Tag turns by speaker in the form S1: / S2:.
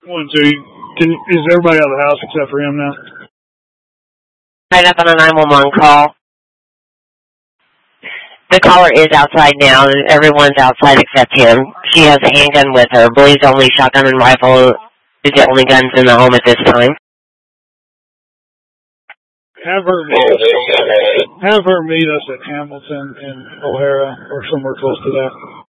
S1: 1, 2. Is everybody out of the house except for him now?
S2: Right up on a 911 call. The caller is outside now, and everyone's outside except him. She has a handgun with her. Believes only shotgun and rifle is the only guns in the home at this time.
S1: Have her meet us at Hamilton and O'Hara or somewhere close to that.